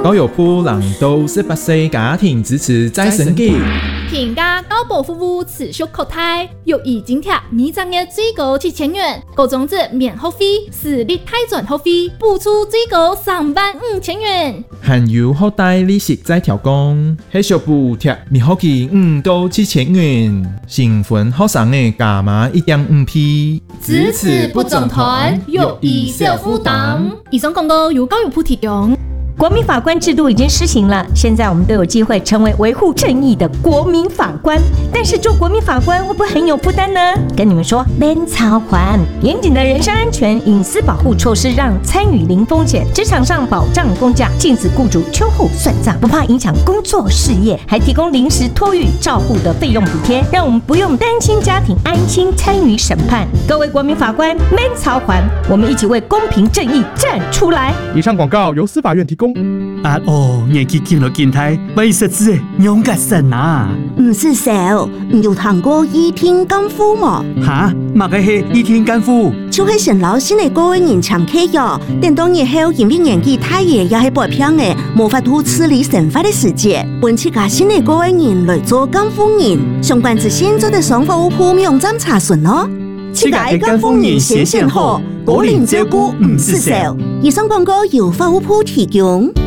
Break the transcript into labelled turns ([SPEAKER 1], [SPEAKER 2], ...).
[SPEAKER 1] 教育部让到18岁家庭支持再生机。
[SPEAKER 2] 平价高保服务持续扩大，育儿津贴每张月最高7000元，高中职免学费，私立大专学费补助最高35000元。
[SPEAKER 1] 含有学贷利息再调降，系小补贴每学期5到7000元，新婚学生的加码1.5%。
[SPEAKER 2] 支持不总团，育儿小负担。以上广告由教育部提供。
[SPEAKER 3] 国民法官制度已经施行了，现在我们都有机会成为维护正义的国民法官。但是做国民法官会不会很有负担呢？跟你们说，免操烦，严谨的人身安全、隐私保护措施让参与零风险，职场上保障公假，禁止雇主秋后算账，不怕影响工作事业，还提供临时托育照护的费用补贴，让我们不用单亲家庭安心参与审判。各位国民法官，免操烦，我们一起为公平正义站出来。
[SPEAKER 4] 以上广告由司法院提供。
[SPEAKER 5] 年纪轻了健太，为实质勇敢神啊！
[SPEAKER 6] 唔是少，唔有谈过倚天干夫嘛？
[SPEAKER 5] 哈，嘛个是倚天干夫，
[SPEAKER 6] 就是成老新的个人常客哟。等到日后因为年纪太爷也系白偏的，无法度处理惩罚的时节，本次加新的个人来做干夫人，相关资讯做在双方铺网站查询哦。
[SPEAKER 5] 这个干夫人先好，个人照顾唔是少。
[SPEAKER 6] 以上广告由法务部提供。